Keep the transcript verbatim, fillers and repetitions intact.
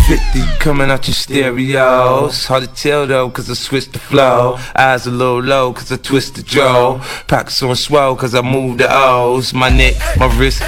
fifty coming out your stereos. Hard to tell though, cause I switched the flow. Eyes a little low, cause I twist the jaw. Pockets on swell, cause I move the O's. My neck, my wrist,